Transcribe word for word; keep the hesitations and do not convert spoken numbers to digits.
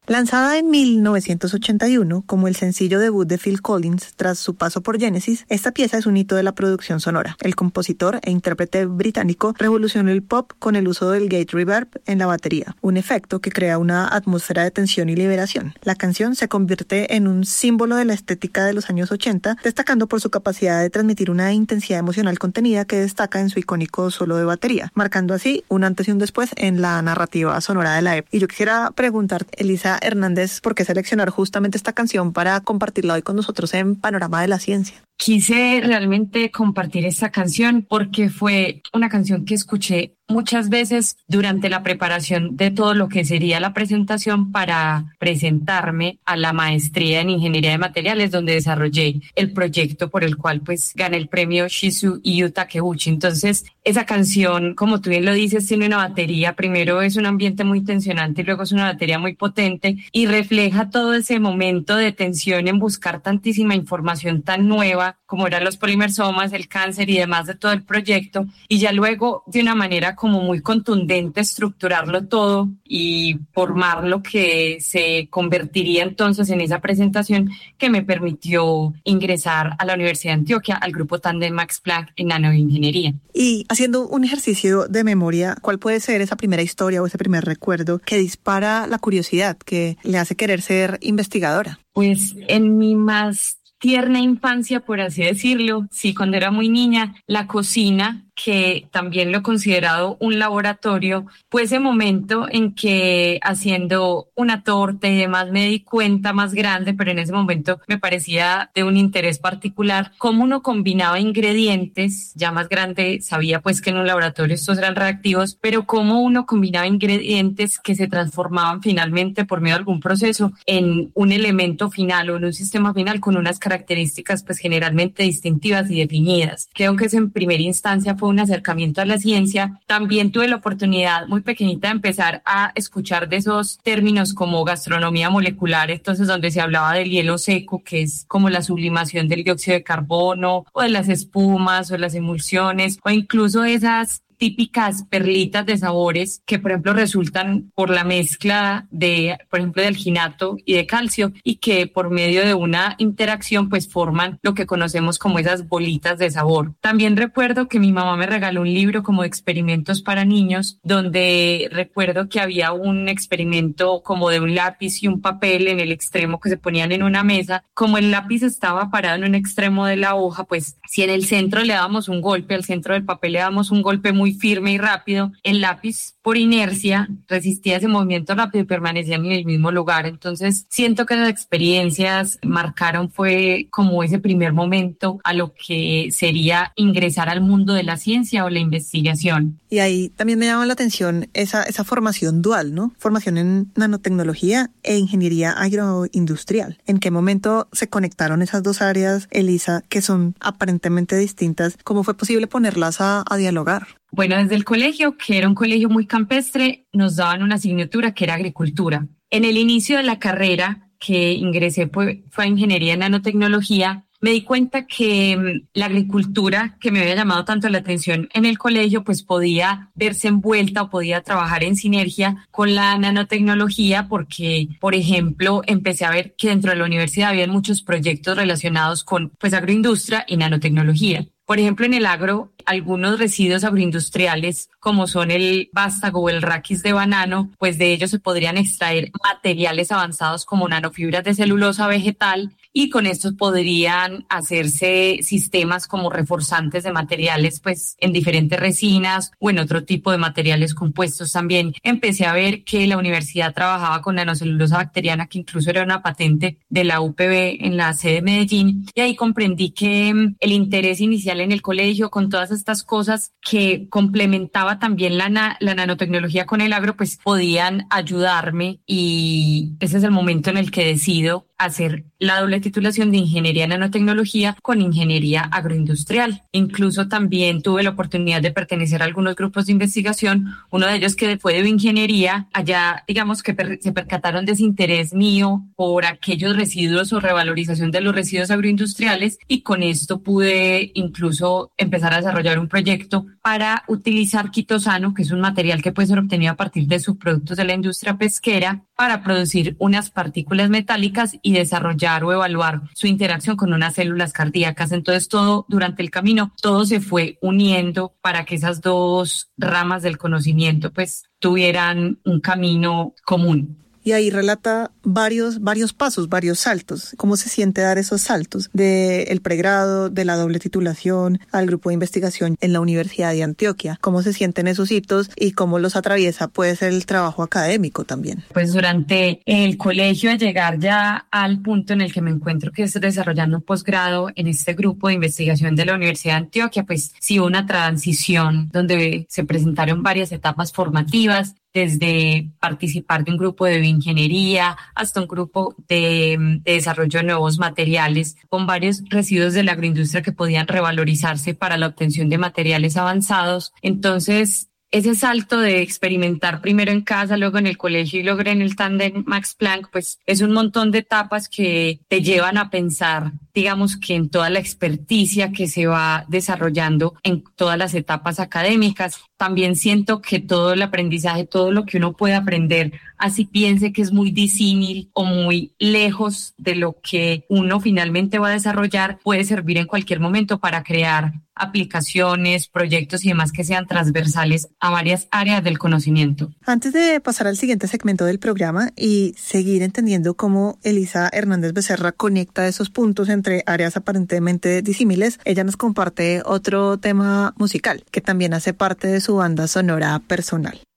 Lanzada en mil novecientos ochenta y uno como el sencillo debut de Phil Collins tras su paso por Genesis, esta pieza es un hito de la producción sonora. El compositor e intérprete británico revolucionó el pop con el uso del gate reverb en la batería, un efecto que crea una atmósfera de tensión y liberación. La canción se convierte en un símbolo de la estética de los años ochenta, destacando por su capacidad de transmitir una intensidad emocional contenida que destaca en su icónico solo de batería, marcando así un antes y un después en la narrativa sonora de la época. Y yo quisiera preguntarte, Elisa Hernández, ¿por qué seleccionar justamente esta canción para compartirla hoy con nosotros en Panorama de la Ciencia? Quise realmente compartir esta canción porque fue una canción que escuché muchas veces durante la preparación de todo lo que sería la presentación para presentarme a la maestría en Ingeniería de Materiales, donde desarrollé el proyecto por el cual pues gané el premio Shizu Yu Takeuchi. Entonces, esa canción, como tú bien lo dices, tiene una batería. Primero es un ambiente muy tensionante y luego es una batería muy potente y refleja todo ese momento de tensión en buscar tantísima información tan nueva como eran los polimersomas, el cáncer y demás de todo el proyecto, y ya luego de una manera como muy contundente estructurarlo todo y formar lo que se convertiría entonces en esa presentación que me permitió ingresar a la Universidad de Antioquia al grupo Tandem Max Planck en nanoingeniería. Y haciendo un ejercicio de memoria, ¿cuál puede ser esa primera historia o ese primer recuerdo que dispara la curiosidad, que le hace querer ser investigadora? Pues en mi más tierna infancia, por así decirlo, sí, cuando era muy niña, la cocina, que también lo he considerado un laboratorio, fue ese momento en que haciendo una torta y demás me di cuenta más grande, pero en ese momento me parecía de un interés particular, cómo uno combinaba ingredientes. Ya más grande sabía pues que en un laboratorio estos eran reactivos, pero cómo uno combinaba ingredientes que se transformaban finalmente por medio de algún proceso en un elemento final o en un sistema final con unas características pues generalmente distintivas y definidas. Creo que eso en primera instancia fue un acercamiento a la ciencia. También tuve la oportunidad muy pequeñita de empezar a escuchar de esos términos como gastronomía molecular, entonces donde se hablaba del hielo seco, que es como la sublimación del dióxido de carbono, o de las espumas o las emulsiones, o incluso esas típicas perlitas de sabores que, por ejemplo, resultan por la mezcla de, por ejemplo, de alginato y de calcio, y que por medio de una interacción pues forman lo que conocemos como esas bolitas de sabor. También recuerdo que mi mamá me regaló un libro como de experimentos para niños, donde recuerdo que había un experimento como de un lápiz y un papel en el extremo que se ponían en una mesa. Como el lápiz estaba parado en un extremo de la hoja, pues si en el centro le dábamos un golpe, al centro del papel le dábamos un golpe muy firme y rápido, el lápiz por inercia resistía ese movimiento rápido y permanecía en el mismo lugar. Entonces siento que las experiencias marcaron fue como ese primer momento a lo que sería ingresar al mundo de la ciencia o la investigación. Y ahí también me llama la atención esa, esa formación dual, ¿no? Formación en nanotecnología e ingeniería agroindustrial. ¿En qué momento se conectaron esas dos áreas, Elisa, que son aparentemente distintas? ¿Cómo fue posible ponerlas a, a dialogar? Bueno, desde el colegio, que era un colegio muy campestre, nos daban una asignatura que era agricultura. En el inicio de la carrera que ingresé fue, fue a ingeniería en nanotecnología. Me di cuenta que um, la agricultura, que me había llamado tanto la atención en el colegio, pues podía verse envuelta o podía trabajar en sinergia con la nanotecnología, porque, por ejemplo, empecé a ver que dentro de la universidad había muchos proyectos relacionados con pues agroindustria y nanotecnología. Por ejemplo, en el agro, algunos residuos agroindustriales, como son el vástago o el raquis de banano, pues de ellos se podrían extraer materiales avanzados como nanofibras de celulosa vegetal, y con estos podrían hacerse sistemas como reforzantes de materiales pues en diferentes resinas o en otro tipo de materiales compuestos. También empecé a ver que la universidad trabajaba con nanocelulosa bacteriana, que incluso era una patente de la U P B en la sede de Medellín, y ahí comprendí que el interés inicial en el colegio con todas estas cosas que complementaba también la, na- la nanotecnología con el agro, pues podían ayudarme, y ese es el momento en el que decido hacer la doble titulación de Ingeniería en Nanotecnología con Ingeniería Agroindustrial. Incluso también tuve la oportunidad de pertenecer a algunos grupos de investigación, uno de ellos que fue de bioingeniería. Allá, digamos que per- se percataron de ese interés mío por aquellos residuos o revalorización de los residuos agroindustriales, y con esto pude incluso empezar a desarrollar un proyecto para utilizar quitosano, que es un material que puede ser obtenido a partir de subproductos de la industria pesquera, para producir unas partículas metálicas y desarrollar o evaluar su interacción con unas células cardíacas. Entonces todo, durante el camino, todo se fue uniendo para que esas dos ramas del conocimiento pues tuvieran un camino común. Y ahí relata varios, varios pasos, varios saltos. ¿Cómo se siente dar esos saltos del pregrado, de la doble titulación, al grupo de investigación en la Universidad de Antioquia? ¿Cómo se sienten esos hitos y cómo los atraviesa pues el trabajo académico también? Pues durante el colegio, a llegar ya al punto en el que me encuentro, que es desarrollando un posgrado en este grupo de investigación de la Universidad de Antioquia, pues sí hubo una transición donde se presentaron varias etapas formativas, desde participar de un grupo de bioingeniería hasta un grupo de, de desarrollo de nuevos materiales con varios residuos de la agroindustria que podían revalorizarse para la obtención de materiales avanzados. Entonces, ese salto de experimentar primero en casa, luego en el colegio y luego en el tándem Max Planck, pues es un montón de etapas que te llevan a pensar, digamos que en toda la experticia que se va desarrollando en todas las etapas académicas. También siento que todo el aprendizaje, todo lo que uno puede aprender, así piense que es muy disímil o muy lejos de lo que uno finalmente va a desarrollar, puede servir en cualquier momento para crear aplicaciones, proyectos y demás que sean transversales a varias áreas del conocimiento. Antes de pasar al siguiente segmento del programa y seguir entendiendo cómo Elisa Hernández Becerra conecta esos puntos entre áreas aparentemente disímiles, ella nos comparte otro tema musical que también hace parte de su banda sonora personal.